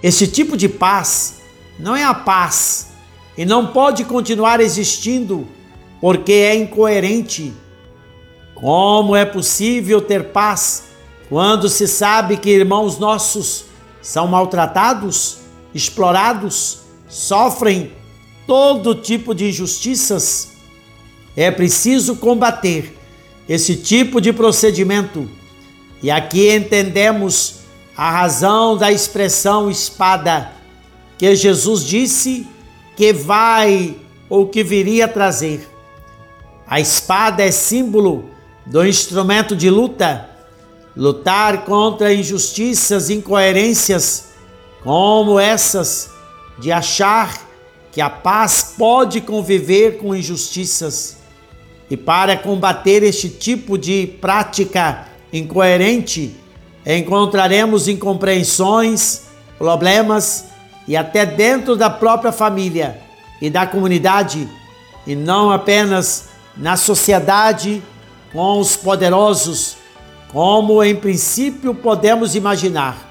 Esse tipo de paz não é a paz e não pode continuar existindo porque é incoerente. Como é possível ter paz quando se sabe que irmãos nossos são maltratados, explorados, sofrem todo tipo de injustiças? É preciso combater esse tipo de procedimento. E aqui entendemos a razão da expressão espada, que Jesus disse que vai ou que viria trazer. A espada é símbolo do instrumento de luta, lutar contra injustiças, incoerências, como essas de achar que a paz pode conviver com injustiças. E para combater este tipo de prática incoerente, encontraremos incompreensões, problemas e até dentro da própria família e da comunidade, e não apenas na sociedade com os poderosos, como em princípio podemos imaginar.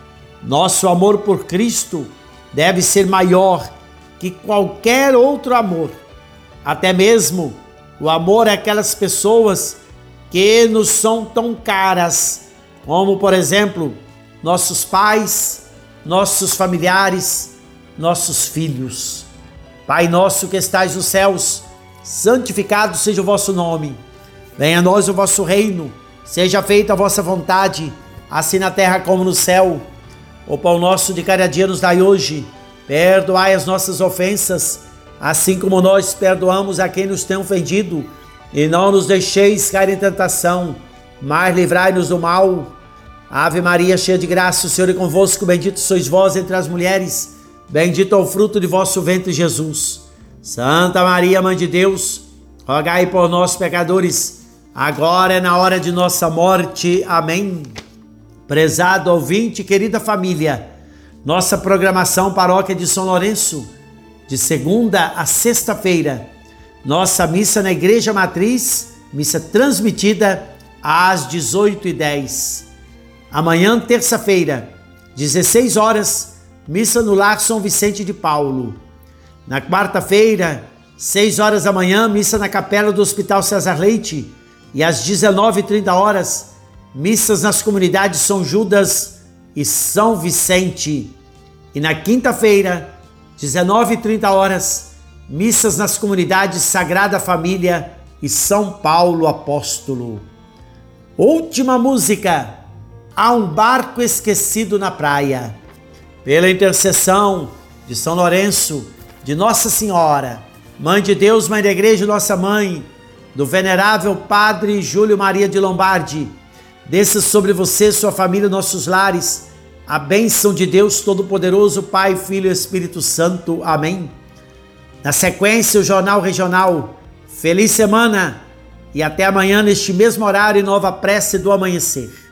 Nosso amor por Cristo deve ser maior que qualquer outro amor, até mesmo o amor àquelas pessoas que nos são tão caras, como por exemplo, nossos pais, nossos familiares, nossos filhos. Pai nosso que estais nos céus, santificado seja o vosso nome. Venha a nós o vosso reino, seja feita a vossa vontade, assim na terra como no céu. O pão nosso de cada dia nos dai hoje. Perdoai as nossas ofensas, assim como nós perdoamos a quem nos tem ofendido. E não nos deixeis cair em tentação, mas livrai-nos do mal. Ave Maria, cheia de graça, o Senhor é convosco. Bendito sois vós entre as mulheres. Bendito é o fruto de vosso ventre, Jesus. Santa Maria, Mãe de Deus, rogai por nós, pecadores, agora é na hora de nossa morte. Amém. Prezado ouvinte, querida família, nossa programação Paróquia de São Lourenço, de segunda a sexta-feira, nossa missa na Igreja Matriz, missa transmitida às 18h10. Amanhã, terça-feira, 16 horas, missa no Lar São Vicente de Paulo. Na quarta-feira, 6 horas da manhã, missa na Capela do Hospital César Leite. E às 19h30, missas nas comunidades São Judas e São Vicente. E na quinta-feira, 19h30, missas nas comunidades Sagrada Família e São Paulo Apóstolo. Última música, Há um Barco Esquecido na Praia. Pela intercessão de São Lourenço, de Nossa Senhora, Mãe de Deus, Mãe da Igreja, nossa Mãe, do venerável Padre Júlio Maria de Lombardi, desça sobre você, sua família, nossos lares, a bênção de Deus Todo-Poderoso, Pai, Filho e Espírito Santo. Amém. Na sequência, o Jornal Regional. Feliz semana e até amanhã neste mesmo horário e nova prece do amanhecer.